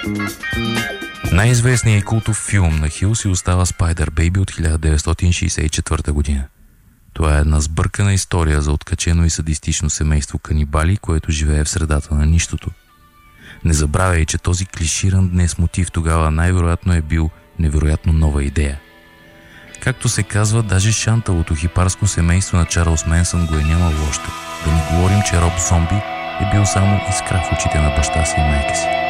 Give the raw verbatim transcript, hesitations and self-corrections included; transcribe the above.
Най-известният и култов филм на Хил си остава Spider Baby от хиляда деветстотин шейсет и четвърта година. Това е една сбъркана история за откачено и садистично семейство канибали, което живее в средата на нищото. Не забравяй, че този клиширан днес мотив тогава най-вероятно е бил невероятно нова идея. Както се казва, даже шанталото хипарско семейство на Чарлз Менсън го е нямало още. Да не говорим, че Роб Зомби е бил само искра в очите на баща си и майка си.